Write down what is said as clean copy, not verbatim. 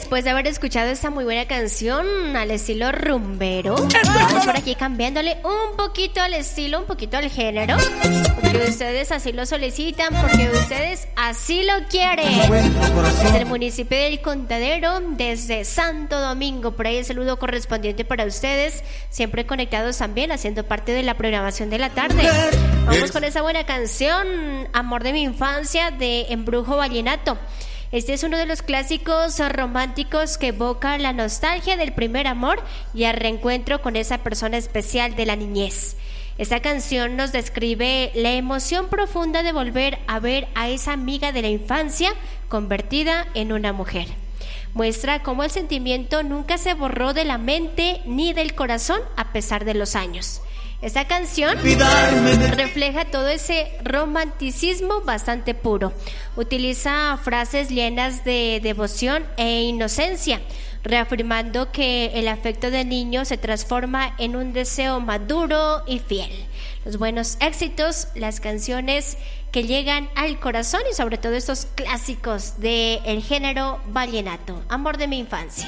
después de haber escuchado esta muy buena canción al estilo rumbero, vamos por aquí cambiándole un poquito al estilo, un poquito al género, porque ustedes así lo solicitan, porque ustedes así lo quieren. Desde el municipio del Contadero, desde Santo Domingo, por ahí el saludo correspondiente para ustedes, siempre conectados también, haciendo parte de la programación de la tarde. Vamos con esa buena canción, Amor de mi infancia, de Embrujo Vallenato. Este es uno de los clásicos románticos que evoca la nostalgia del primer amor y el reencuentro con esa persona especial de la niñez. Esta canción nos describe la emoción profunda de volver a ver a esa amiga de la infancia convertida en una mujer. Muestra cómo el sentimiento nunca se borró de la mente ni del corazón a pesar de los años. Esta canción refleja todo ese romanticismo bastante puro. Utiliza frases llenas de devoción e inocencia, reafirmando que el afecto del niño se transforma en un deseo maduro y fiel. Los buenos éxitos, las canciones que llegan al corazón y sobre todo estos clásicos del género vallenato. Amor de mi infancia.